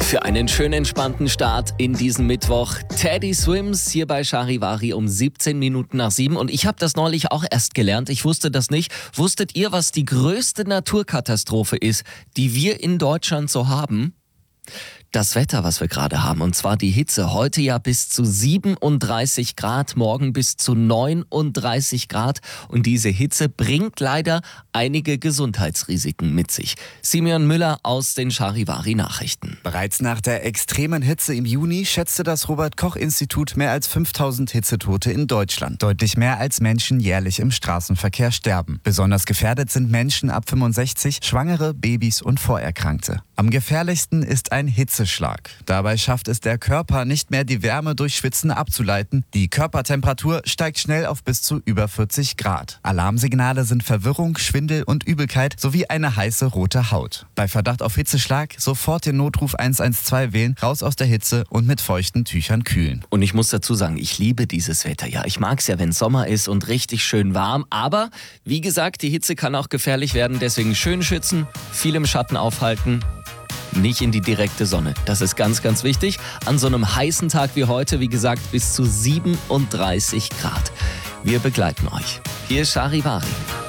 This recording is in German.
Für einen schönen entspannten Start in diesen Mittwoch. Teddy Swims hier bei Charivari um 17 Minuten nach 7. Und ich habe das neulich auch erst gelernt. Ich wusste das nicht. Wusstet ihr, was die größte Naturkatastrophe ist, die wir in Deutschland so haben? Das Wetter, was wir gerade haben, und zwar die Hitze. Heute ja bis zu 37 Grad, morgen bis zu 39 Grad. Und diese Hitze bringt leider einige Gesundheitsrisiken mit sich. Simeon Müller aus den Charivari Nachrichten. Bereits nach der extremen Hitze im Juni schätzte das Robert-Koch-Institut mehr als 5000 Hitzetote in Deutschland. Deutlich mehr als Menschen jährlich im Straßenverkehr sterben. Besonders gefährdet sind Menschen ab 65, Schwangere, Babys und Vorerkrankte. Am gefährlichsten ist ein Hitzeschlag. Dabei schafft es der Körper nicht mehr, die Wärme durch Schwitzen abzuleiten. Die Körpertemperatur steigt schnell auf bis zu über 40 Grad. Alarmsignale sind Verwirrung, Schwindel und Übelkeit sowie eine heiße rote Haut. Bei Verdacht auf Hitzeschlag sofort den Notruf 112 wählen, raus aus der Hitze und mit feuchten Tüchern kühlen. Und ich muss dazu sagen, ich liebe dieses Wetter. Ja, ich mag es ja, wenn Sommer ist und richtig schön warm. Aber wie gesagt, die Hitze kann auch gefährlich werden. Deswegen schön schützen, viel im Schatten aufhalten. Nicht in die direkte Sonne. Das ist ganz, ganz wichtig. An so einem heißen Tag wie heute, wie gesagt, bis zu 37 Grad. Wir begleiten euch. Hier ist Charivari.